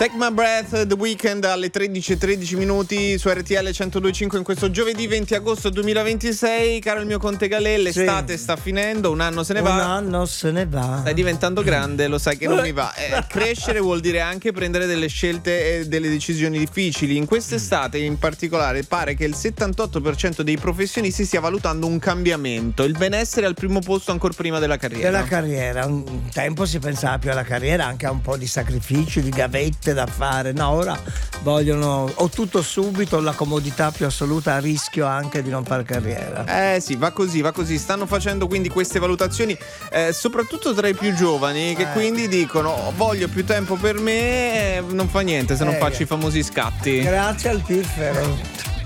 Take My Breath, The Weeknd alle 13:13 minuti su RTL 102.5 in questo giovedì 20 agosto 2026. Caro il mio Conte Galè, l'estate sta finendo, un anno se ne va. Un anno se ne va. Stai diventando grande, lo sai che non mi va. Crescere vuol dire anche prendere delle scelte e delle decisioni difficili. In quest'estate in particolare pare che il 78% dei professionisti stia valutando un cambiamento. Il benessere al primo posto ancora prima della carriera. Della carriera. Un tempo si pensava più alla carriera, anche a un po' di sacrifici, di gavette da fare. No, ora vogliono o tutto subito, la comodità più assoluta, a rischio anche di non fare carriera. Sì, va così. Stanno facendo quindi queste valutazioni soprattutto tra i più giovani, che quindi dicono voglio più tempo per me, non fa niente se non faccio i famosi scatti. Grazie al piffero.